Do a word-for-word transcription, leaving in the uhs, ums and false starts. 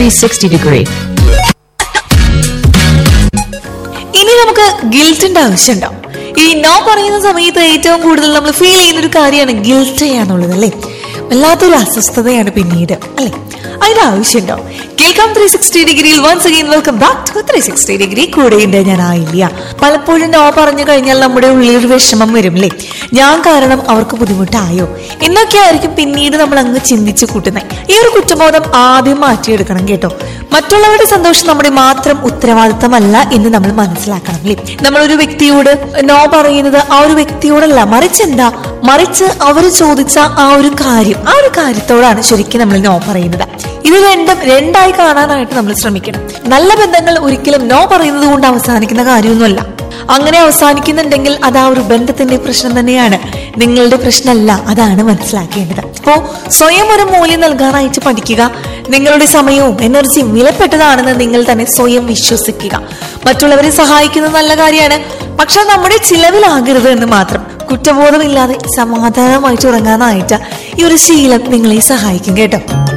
three sixty degree. ഇനി നമുക്ക് ഗിൽറ്റിന്റെ ആവശ്യമുണ്ടോ? ഈ നോ പറയുന്ന സമയത്ത് ഏറ്റവും കൂടുതൽ നമ്മൾ ഫീൽ ചെയ്യുന്ന ഒരു കാര്യമാണ് ഗിൽറ്റ് ചെയ്യാന്നുള്ളത് അല്ലേ. വല്ലാത്തൊരു അസ്വസ്ഥതയാണ് പിന്നീട് അല്ലെ. അതിന്റെ ആവശ്യമുണ്ടോ? കേൾക്കാം ത്രീ സിക്സ്റ്റി ഡിഗ്രിയിൽ once again welcome back to three sixty degree. കൂടെയുണ്ട് ഞാൻ ആയില്ല. പലപ്പോഴും നോ പറഞ്ഞു കഴിഞ്ഞാൽ നമ്മുടെ ഉള്ളിൽ ഒരു വിഷമം വരും അല്ലേ. ഞാൻ കാരണം അവർക്ക് ബുദ്ധിമുട്ടായോ എന്നൊക്കെ ആയിരിക്കും പിന്നീട് നമ്മൾ അങ്ങ് ചിന്തിച്ചു കൂട്ടുന്നത്. ഈ ഒരു കുറ്റബോധം ആദ്യം മാറ്റിയെടുക്കണം കേട്ടോ. മറ്റുള്ളവരുടെ സന്തോഷം നമ്മുടെ മാത്രം ഉത്തരവാദിത്തമല്ല എന്ന് നമ്മൾ മനസ്സിലാക്കണം അല്ലേ. നമ്മളൊരു വ്യക്തിയോട് നോ പറയുന്നത് ആ ഒരു വ്യക്തിയോടല്ല, മറിച്ച് എന്താ മറിച്ച് അവർ ചോദിച്ച ആ ഒരു കാര്യം ആ ഒരു കാര്യത്തോടാണ് ശരിക്കും നമ്മൾ നോ പറയുന്നത്. ഇത് രണ്ടും രണ്ടായി കാണാനായിട്ട് നമ്മൾ ശ്രമിക്കണം. നല്ല ബന്ധങ്ങൾ ഒരിക്കലും നോ പറയുന്നത് കൊണ്ട് അവസാനിക്കുന്ന കാര്യമൊന്നുമല്ല. അങ്ങനെ അവസാനിക്കുന്നുണ്ടെങ്കിൽ അത് ആ ഒരു ബന്ധത്തിന്റെ പ്രശ്നം തന്നെയാണ്, നിങ്ങളുടെ പ്രശ്നമല്ല. അതാണ് മനസ്സിലാക്കേണ്ടത്. അപ്പോ സ്വയം ഒരു മൂല്യം നൽകാനായിട്ട് പഠിക്കുക. നിങ്ങളുടെ സമയവും എനർജിയും വിലപ്പെട്ടതാണെന്ന് നിങ്ങൾ തന്നെ സ്വയം വിശ്വസിക്കുക. മറ്റുള്ളവരെ സഹായിക്കുന്നത് നല്ല കാര്യമാണ്, പക്ഷെ നമ്മുടെ ചിലവിലാകരുത് എന്ന് മാത്രം. കുറ്റബോധമില്ലാതെ സമാധാനമായിട്ട് ഉറങ്ങാനായിട്ട് ഈ ഒരു ശീലം നിങ്ങളെ സഹായിക്കും കേട്ടോ.